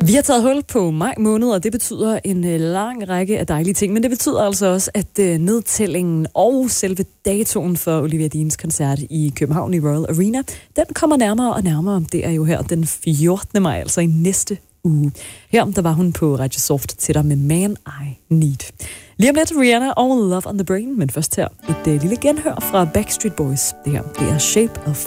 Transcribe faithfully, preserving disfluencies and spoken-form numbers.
Vi har taget hul på maj måned, og det betyder en lang række af dejlige ting, men det betyder altså også, at nedtællingen og selve datoen for Olivia Deans koncert i København i Royal Arena, den kommer nærmere og nærmere. Det er jo her den fjortende maj, altså i næste uge. Her der var hun på Radio Soft til dig med Man I Need. Lige om lidt Rihanna og Love on the Brain, men først her et uh, lille genhør fra Backstreet Boys. Det her, det er Shape of